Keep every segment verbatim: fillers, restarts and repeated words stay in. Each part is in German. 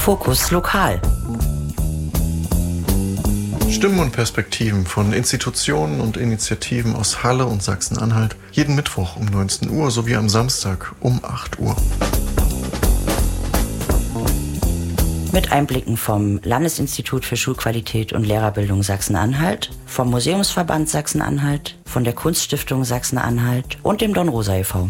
Fokus Lokal. Stimmen und Perspektiven von Institutionen und Initiativen aus Halle und Sachsen-Anhalt jeden Mittwoch um neunzehn Uhr sowie am Samstag um acht Uhr. Mit Einblicken vom Landesinstitut für Schulqualität und Lehrerbildung Sachsen-Anhalt, vom Museumsverband Sachsen-Anhalt, von der Kunststiftung Sachsen-Anhalt und dem Dornrosa e V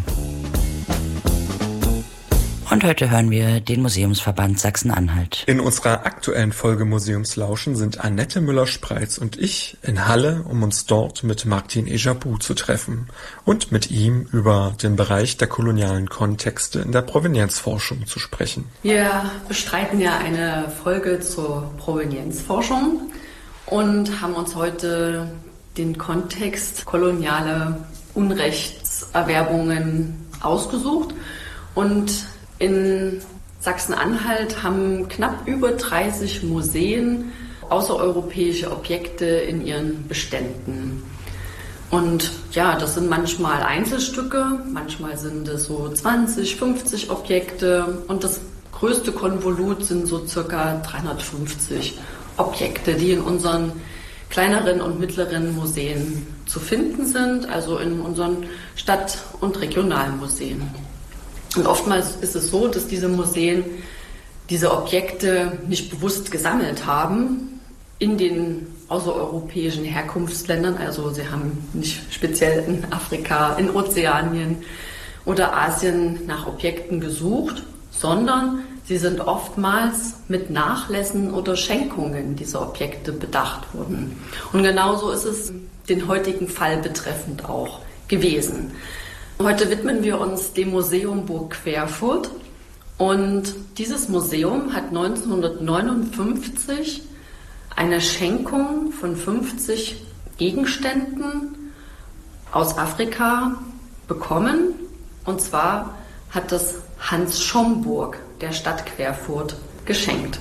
Und heute hören wir den Museumsverband Sachsen-Anhalt. In unserer aktuellen Folge Museumslauschen sind Annette Müller-Spreitz und ich in Halle, um uns dort mit Martin Ejabou zu treffen und mit ihm über den Bereich der kolonialen Kontexte in der Provenienzforschung zu sprechen. Wir bestreiten ja eine Folge zur Provenienzforschung und haben uns heute den Kontext koloniale Unrechtserwerbungen ausgesucht. Und in Sachsen-Anhalt haben knapp über dreißig Museen außereuropäische Objekte in ihren Beständen. Und ja, das sind manchmal Einzelstücke, manchmal sind es so zwanzig, fünfzig Objekte und das größte Konvolut sind so circa dreihundertfünfzig Objekte, die in unseren kleineren und mittleren Museen zu finden sind, also in unseren Stadt- und Regionalmuseen. Und oftmals ist es so, dass diese Museen diese Objekte nicht bewusst gesammelt haben in den außereuropäischen Herkunftsländern. Also sie haben nicht speziell in Afrika, in Ozeanien oder Asien nach Objekten gesucht, sondern sie sind oftmals mit Nachlässen oder Schenkungen dieser Objekte bedacht worden. Und genauso ist es den heutigen Fall betreffend auch gewesen. Heute widmen wir uns dem Museum Burg Querfurt und dieses Museum hat neunzehnhundertneunundfünfzig eine Schenkung von fünfzig Gegenständen aus Afrika bekommen, und zwar hat das Hans Schomburg der Stadt Querfurt geschenkt.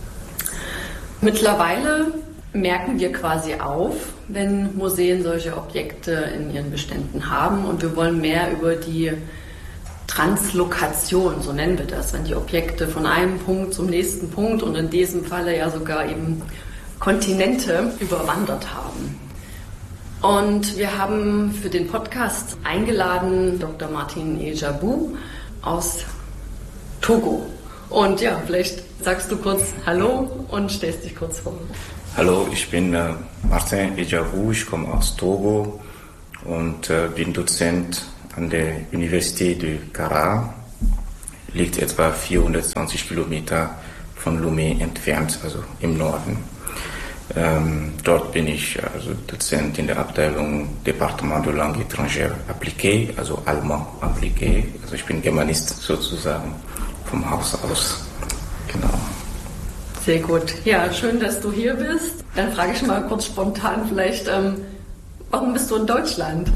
Mittlerweile merken wir quasi auf, wenn Museen solche Objekte in ihren Beständen haben, und wir wollen mehr über die Translokation, so nennen wir das, wenn die Objekte von einem Punkt zum nächsten Punkt und in diesem Falle ja sogar eben Kontinente überwandert haben. Und wir haben für den Podcast eingeladen Doktor Martin Ejabou aus Togo. Und ja, vielleicht sagst du kurz Hallo und stellst dich kurz vor. Hallo, ich bin äh, Martin Ejabou, ich komme aus Togo und äh, bin Dozent an der Universität de Kara, liegt etwa vierhundertzwanzig Kilometer von Lomé entfernt, also im Norden. Ähm, dort bin ich also Dozent in der Abteilung Département de Langue étrangère appliquée, also Allemand appliqué, also ich bin Germanist sozusagen vom Haus aus, genau. Sehr gut. Ja, schön, dass du hier bist. Dann frage ich mal kurz spontan vielleicht, ähm, warum bist du in Deutschland?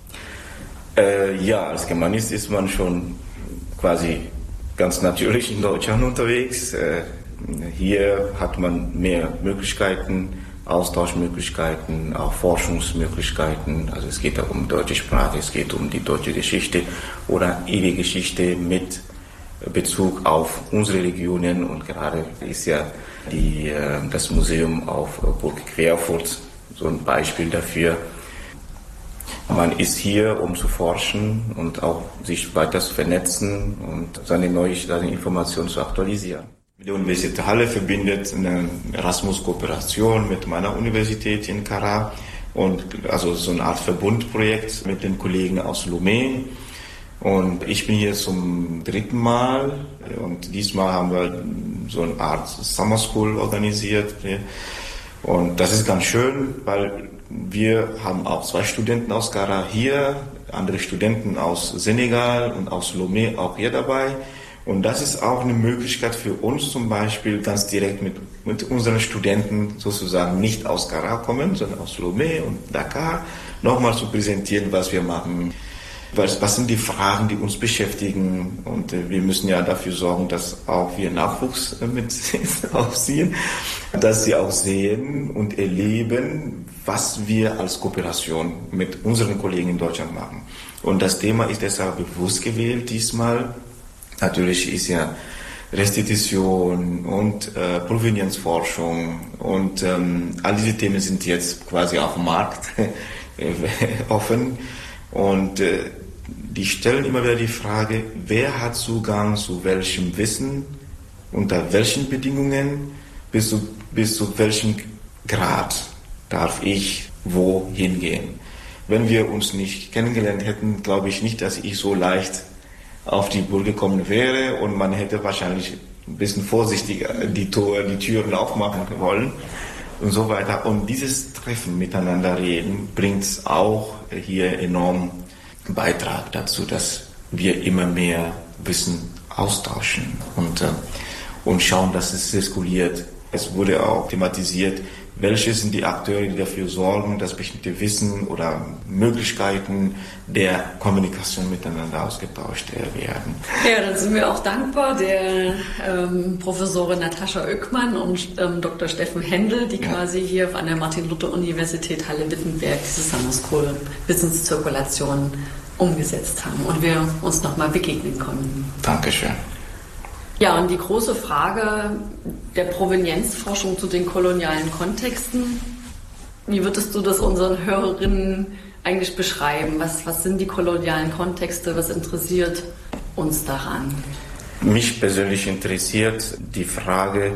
Äh, ja, als Germanist ist man schon quasi ganz natürlich in Deutschland unterwegs. Äh, hier hat man mehr Möglichkeiten, Austauschmöglichkeiten, auch Forschungsmöglichkeiten. Also es geht auch um deutsche Sprache, es geht um die deutsche Geschichte oder ihre Geschichte mit Bezug auf unsere Regionen, und gerade ist ja die, das Museum auf Burg Querfurt so ein Beispiel dafür. Man ist hier, um zu forschen und auch sich weiter zu vernetzen und seine neue seine Informationen zu aktualisieren. Die Universität Halle verbindet eine Erasmus-Kooperation mit meiner Universität in Kara, und also so eine Art Verbundprojekt mit den Kollegen aus Lomé. Und ich bin hier zum dritten Mal, und diesmal haben wir so eine Art Summer School organisiert. Und das ist ganz schön, weil wir haben auch zwei Studenten aus Kara hier, andere Studenten aus Senegal und aus Lomé auch hier dabei. Und das ist auch eine Möglichkeit für uns, zum Beispiel ganz direkt mit, mit unseren Studenten sozusagen nicht aus Kara kommen, sondern aus Lomé und Dakar, nochmal zu präsentieren, was wir machen. Was, was sind die Fragen, die uns beschäftigen? Und äh, wir müssen ja dafür sorgen, dass auch wir Nachwuchs äh, mit aufziehen, dass sie auch sehen und erleben, was wir als Kooperation mit unseren Kollegen in Deutschland machen. Und das Thema ist deshalb bewusst gewählt diesmal. Natürlich ist ja Restitution und äh, Provenienzforschung und ähm, all diese Themen sind jetzt quasi auf dem Markt offen und äh, die stellen immer wieder die Frage, wer hat Zugang zu welchem Wissen, unter welchen Bedingungen, bis zu, bis zu welchem Grad darf ich wo hingehen. Wenn wir uns nicht kennengelernt hätten, glaube ich nicht, dass ich so leicht auf die Burg gekommen wäre und man hätte wahrscheinlich ein bisschen vorsichtiger die, Tore, die Türen aufmachen wollen und so weiter. Und dieses Treffen, miteinander reden, bringt auch hier enorm Beitrag dazu, dass wir immer mehr Wissen austauschen und, äh, und schauen, dass es zirkuliert. Es wurde auch thematisiert, welche sind die Akteure, die dafür sorgen, dass bestimmte Wissen oder Möglichkeiten der Kommunikation miteinander ausgetauscht werden. Ja, dann sind wir auch dankbar der ähm, Professorin Natascha Oeckmann und ähm, Doktor Steffen Händel, die ja. quasi hier an der Martin-Luther-Universität Halle-Wittenberg diese Summer School Wissenszirkulation umgesetzt haben und wir uns nochmal begegnen konnten. Dankeschön. Ja, und die große Frage der Provenienzforschung zu den kolonialen Kontexten, wie würdest du das unseren Hörerinnen eigentlich beschreiben? Was, was sind die kolonialen Kontexte? Was interessiert uns daran? Mich persönlich interessiert die Frage,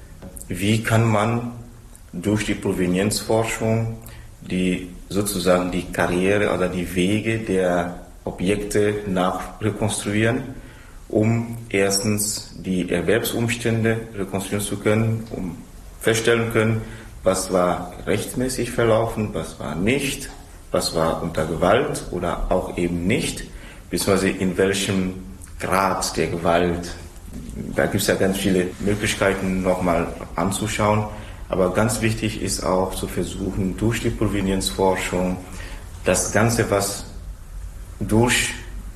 wie kann man durch die Provenienzforschung die sozusagen die Karriere oder die Wege der Objekte nachrekonstruieren, um erstens die Erwerbsumstände rekonstruieren zu können, um feststellen können, was war rechtmäßig verlaufen, was war nicht, was war unter Gewalt oder auch eben nicht, beziehungsweise in welchem Grad der Gewalt. Da gibt es ja ganz viele Möglichkeiten nochmal anzuschauen, aber ganz wichtig ist auch zu versuchen, durch die Provenienzforschung das Ganze, was durch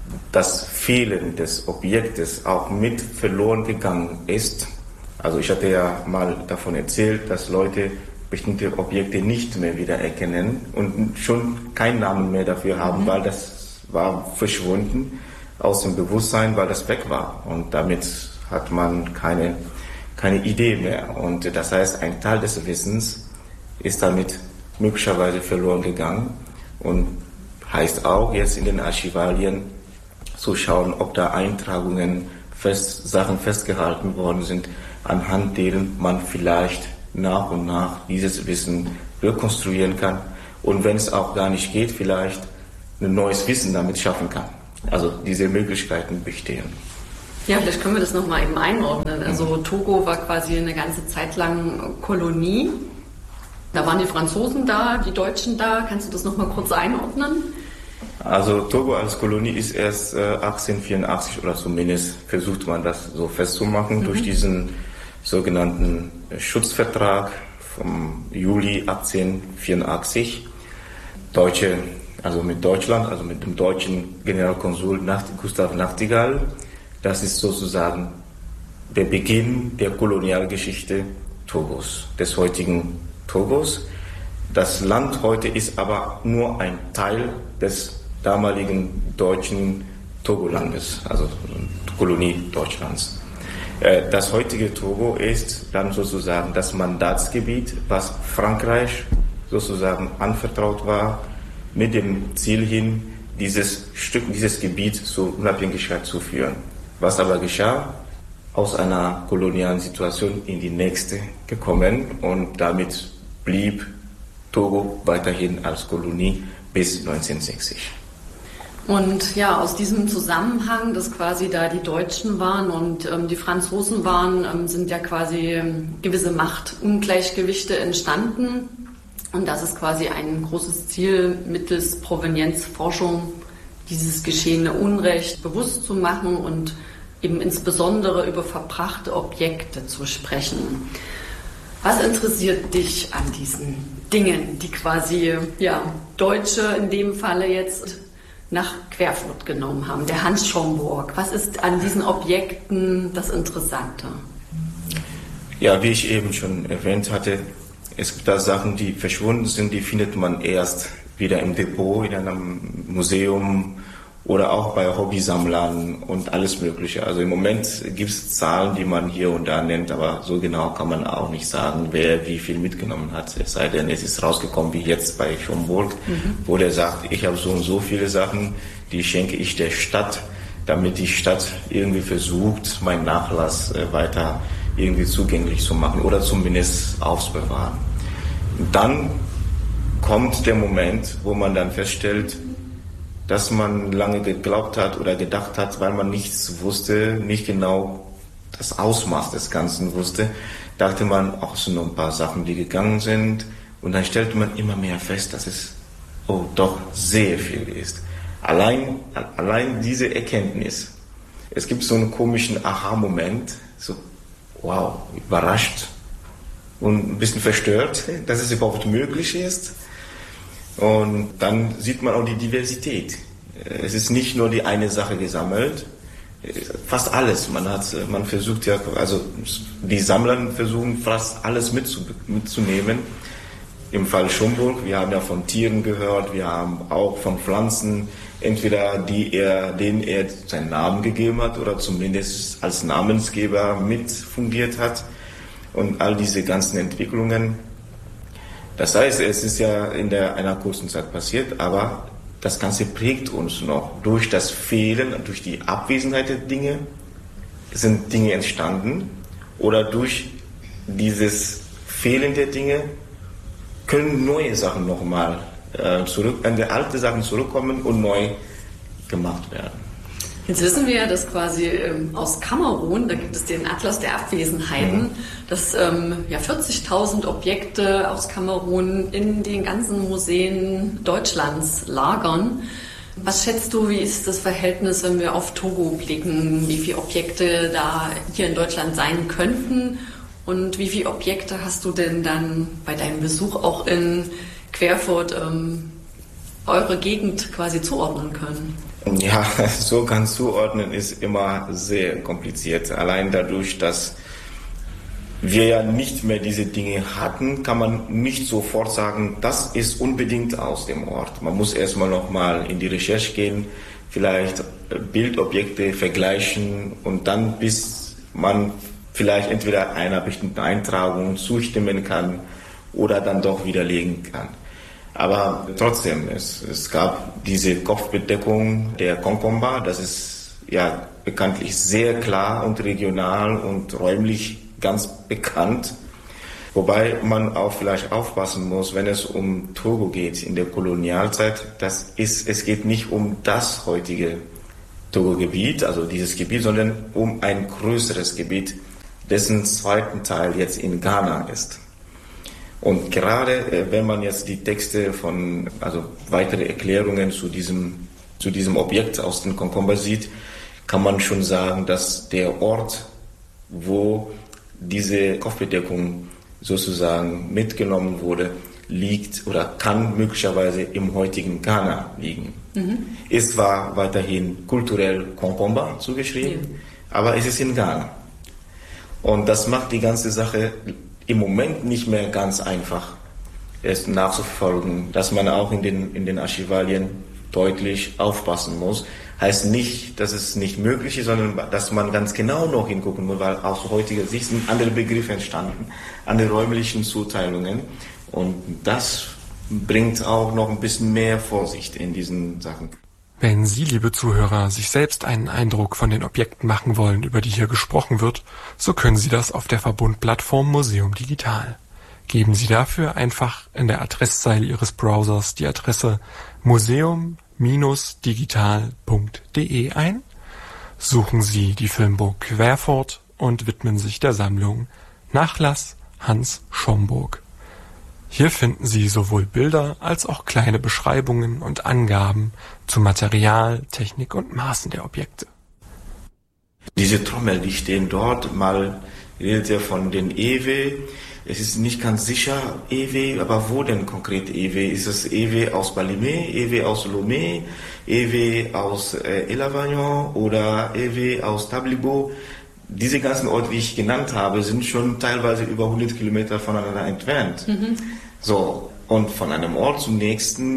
das Fehlen des Objektes auch mit verloren gegangen ist. Also ich hatte ja mal davon erzählt, dass Leute bestimmte Objekte nicht mehr wiedererkennen und schon keinen Namen mehr dafür haben, mhm. weil das war verschwunden aus dem Bewusstsein, weil das weg war. Und damit hat man keine, keine Idee mehr. Und das heißt, ein Teil des Wissens ist damit möglicherweise verloren gegangen und heißt auch jetzt in den Archivalien zu schauen, ob da Eintragungen, fest, Sachen festgehalten worden sind, anhand deren man vielleicht nach und nach dieses Wissen rekonstruieren kann und wenn es auch gar nicht geht, vielleicht ein neues Wissen damit schaffen kann. Also diese Möglichkeiten bestehen. Ja, vielleicht können wir das nochmal eben einordnen. Also Togo war quasi eine ganze Zeit lang Kolonie. Da waren die Franzosen da, die Deutschen da. Kannst du das nochmal kurz einordnen? Also Togo als Kolonie ist erst äh, achtzehnhundertvierundachtzig oder zumindest versucht man das so festzumachen mhm. durch diesen sogenannten Schutzvertrag vom Juli achtzehnhundertvierundachtzig. Deutsche, also mit Deutschland, also mit dem deutschen Generalkonsul Gustav Nachtigall. Das ist sozusagen der Beginn der Kolonialgeschichte Togos, des heutigen Togos. Das Land heute ist aber nur ein Teil des damaligen deutschen Togolandes, also Kolonie Deutschlands. Das heutige Togo ist dann sozusagen das Mandatsgebiet, was Frankreich sozusagen anvertraut war, mit dem Ziel hin, dieses Stück, dieses Gebiet zur Unabhängigkeit zu führen. Was aber geschah? Aus einer kolonialen Situation in die nächste gekommen und damit blieb Togo weiterhin als Kolonie bis neunzehnhundertsechzig. Und ja, aus diesem Zusammenhang, dass quasi da die Deutschen waren und ähm, die Franzosen waren, ähm, sind ja quasi ähm, gewisse Machtungleichgewichte entstanden. Und das ist quasi ein großes Ziel, mittels Provenienzforschung dieses geschehene Unrecht bewusst zu machen und eben insbesondere über verbrachte Objekte zu sprechen. Was interessiert dich an diesen Dingen, die quasi ja, Deutsche in dem Falle jetzt nach Querfurt genommen haben, der Hans Schomburg? Was ist an diesen Objekten das Interessante? Ja, wie ich eben schon erwähnt hatte, es gibt da Sachen, die verschwunden sind, die findet man erst wieder im Depot, in einem Museum oder auch bei Hobbysammlern und alles Mögliche. Also im Moment gibt es Zahlen, die man hier und da nennt, aber so genau kann man auch nicht sagen, wer wie viel mitgenommen hat. Es sei denn, es ist rausgekommen, wie jetzt bei Schomburg, mhm. wo der sagt, ich habe so und so viele Sachen, die schenke ich der Stadt, damit die Stadt irgendwie versucht, meinen Nachlass äh, weiter irgendwie zugänglich zu machen oder zumindest aufzubewahren. Und dann kommt der Moment, wo man dann feststellt, dass man lange geglaubt hat oder gedacht hat, weil man nichts wusste, nicht genau das Ausmaß des Ganzen wusste, dachte man, ach, es sind noch ein paar Sachen, die gegangen sind. Und dann stellte man immer mehr fest, dass es oh, doch sehr viel ist. Allein, allein diese Erkenntnis. Es gibt so einen komischen Aha-Moment, so, wow, überrascht und ein bisschen verstört, dass es überhaupt möglich ist. Und dann sieht man auch die Diversität. Es ist nicht nur die eine Sache gesammelt, fast alles. Man hat, man versucht ja, also die Sammler versuchen fast alles mitzu, mitzunehmen. Im Fall Schomburg, wir haben ja von Tieren gehört, wir haben auch von Pflanzen, entweder die er, denen er seinen Namen gegeben hat oder zumindest als Namensgeber mit fungiert hat. Und all diese ganzen Entwicklungen. Das heißt, es ist ja in der, einer kurzen Zeit passiert, aber das Ganze prägt uns noch. Durch das Fehlen, durch die Abwesenheit der Dinge sind Dinge entstanden oder durch dieses Fehlen der Dinge können neue Sachen nochmal äh, zurück, an die alte Sachen zurückkommen und neu gemacht werden. Jetzt wissen wir ja, dass quasi ähm, aus Kamerun, da gibt es den Atlas der Abwesenheiten, mhm. dass ähm, ja, vierzigtausend Objekte aus Kamerun in den ganzen Museen Deutschlands lagern. Was schätzt du, wie ist das Verhältnis, wenn wir auf Togo blicken? Wie viele Objekte da hier in Deutschland sein könnten? Und wie viele Objekte hast du denn dann bei deinem Besuch auch in Querfurt ähm, eure Gegend quasi zuordnen können? Ja, so ganz zuordnen ist immer sehr kompliziert. Allein dadurch, dass wir ja nicht mehr diese Dinge hatten, kann man nicht sofort sagen, das ist unbedingt aus dem Ort. Man muss erstmal nochmal in die Recherche gehen, vielleicht Bildobjekte vergleichen und dann, bis man vielleicht entweder einer bestimmten Eintragung zustimmen kann oder dann doch widerlegen kann. Aber trotzdem, es, es gab diese Kopfbedeckung der Konkomba, das ist ja bekanntlich sehr klar und regional und räumlich ganz bekannt. Wobei man auch vielleicht aufpassen muss, wenn es um Togo geht in der Kolonialzeit, das ist, es geht nicht um das heutige Togo-Gebiet, also dieses Gebiet, sondern um ein größeres Gebiet, dessen zweiten Teil jetzt in Ghana ist. Und gerade wenn man jetzt die Texte von, also weitere Erklärungen zu diesem, zu diesem Objekt aus den Konkomba sieht, kann man schon sagen, dass der Ort, wo diese Kopfbedeckung sozusagen mitgenommen wurde, liegt oder kann möglicherweise im heutigen Ghana liegen. Mhm. Ist zwar weiterhin kulturell Konkomba zugeschrieben, ja. aber es ist in Ghana. Und das macht die ganze Sache im Moment nicht mehr ganz einfach, es nachzuverfolgen, dass man auch in den, in den Archivalien deutlich aufpassen muss. Heißt nicht, dass es nicht möglich ist, sondern dass man ganz genau noch hingucken muss, weil aus heutiger Sicht sind andere Begriffe entstanden, andere räumlichen Zuteilungen. Und das bringt auch noch ein bisschen mehr Vorsicht in diesen Sachen. Wenn Sie, liebe Zuhörer, sich selbst einen Eindruck von den Objekten machen wollen, über die hier gesprochen wird, so können Sie das auf der Verbundplattform Museum Digital. Geben Sie dafür einfach in der Adresszeile Ihres Browsers die Adresse museum Bindestrich digital punkt de ein, suchen Sie die Filmburg Querfurt und widmen sich der Sammlung Nachlass Hans Schomburg. Hier finden Sie sowohl Bilder als auch kleine Beschreibungen und Angaben zu Material, Technik und Maßen der Objekte. Diese Trommel, die stehen dort, mal redet er von den Ewe. Es ist nicht ganz sicher Ewe, aber wo denn konkret Ewe? Ist es Ewe aus Balimé, Ewe aus Lomé, Ewe aus äh, Elavagnon oder Ewe aus Tablibo? Diese ganzen Orte, die ich genannt habe, sind schon teilweise über hundert Kilometer voneinander entfernt. Mhm. So, und von einem Ort zum nächsten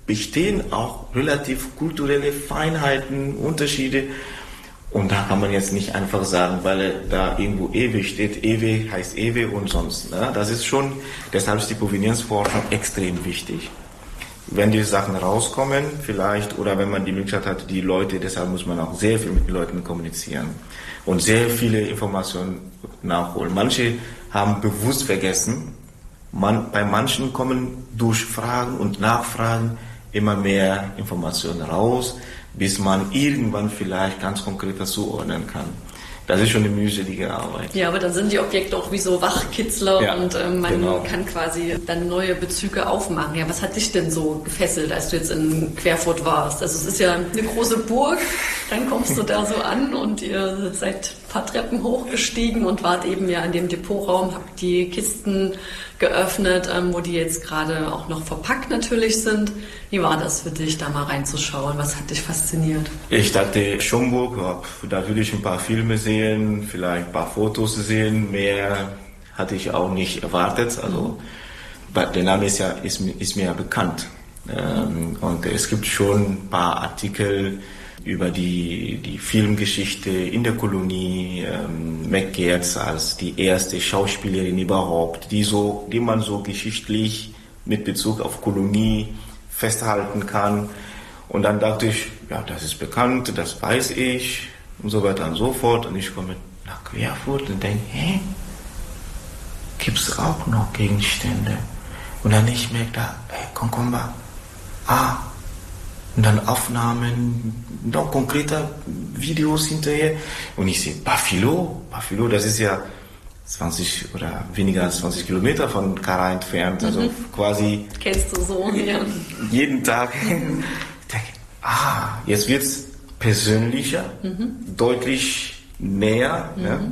bestehen auch relativ kulturelle Feinheiten, Unterschiede. Und da kann man jetzt nicht einfach sagen, weil da irgendwo Ewe steht, Ewe heißt Ewe und sonst. Ne? Das ist schon, deshalb ist die Provenienzforschung extrem wichtig. Wenn die Sachen rauskommen, vielleicht, oder wenn man die Möglichkeit hat, die Leute, deshalb muss man auch sehr viel mit den Leuten kommunizieren und sehr viele Informationen nachholen. Manche haben bewusst vergessen, man, bei manchen kommen durch Fragen und Nachfragen immer mehr Informationen raus, bis man irgendwann vielleicht ganz konkreter zuordnen kann. Das ist schon eine mühselige Arbeit. Ja, aber dann sind die Objekte auch wie so Wachkitzler ja, und ähm, man genau. kann quasi dann neue Bezüge aufmachen. Ja, was hat dich denn so gefesselt, als du jetzt in Querfurt warst? Also es ist ja eine große Burg, dann kommst du da so an und ihr seid ein paar Treppen hochgestiegen und wart eben ja in dem Depotraum, habt die Kisten geöffnet, ähm, wo die jetzt gerade auch noch verpackt natürlich sind. Wie war das für dich, da mal reinzuschauen? Was hat dich fasziniert? Ich dachte, Schomburg, da würde ich ein paar Filme sehen, vielleicht ein paar Fotos sehen. Mehr hatte ich auch nicht erwartet. Also, der Name ist, ja, ist, ist mir ja bekannt. Ähm, und es gibt schon ein paar Artikel über die, die Filmgeschichte in der Kolonie, ähm, McGeertz als die erste Schauspielerin überhaupt, die, so, die man so geschichtlich mit Bezug auf Kolonie festhalten kann. Und dann dachte ich, ja, das ist bekannt, das weiß ich und so weiter und so fort. Und ich komme nach Querfurt und denke, hä, gibt's auch noch Gegenstände? Und dann ich merke da, hey, Konkomba, ah, und dann Aufnahmen, noch konkreter Videos hinterher. Und ich sehe, Bafilo, Bafilo, das ist ja zwanzig oder weniger als zwanzig Kilometer von Kara entfernt, also mhm. quasi. Kennst du so, ja. Jeden Tag. Mhm. Ich denke, ah, jetzt wird's persönlicher, mhm. deutlich näher. Mhm. Ja.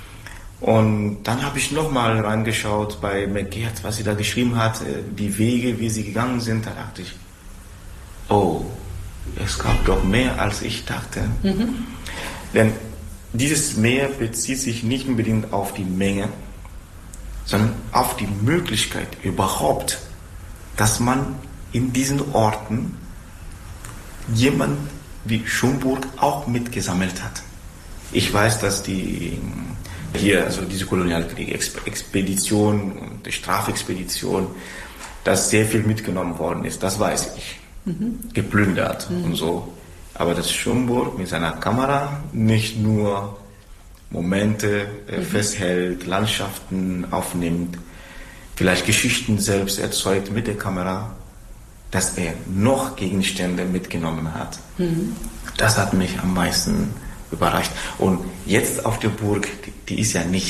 Und dann habe ich nochmal reingeschaut bei McGeertz, was sie da geschrieben hat, die Wege, wie sie gegangen sind. Da dachte ich, oh, es gab doch mehr, als ich dachte. Mhm. Denn dieses Mehr bezieht sich nicht unbedingt auf die Menge, sondern auf die Möglichkeit überhaupt, dass man in diesen Orten jemand wie Schomburg auch mitgesammelt hat. Ich weiß, dass die hier, also diese Kolonialkrieg-Expedition und die Strafexpedition, dass sehr viel mitgenommen worden ist, das weiß ich. Mhm. Geplündert mhm. und so. Aber dass Schomburg mit seiner Kamera nicht nur Momente äh, mhm. festhält, Landschaften aufnimmt, vielleicht Geschichten selbst erzeugt mit der Kamera, dass er noch Gegenstände mitgenommen hat. Mhm. Das hat mich am meisten überrascht. Und jetzt auf der Burg, die, die ist ja nicht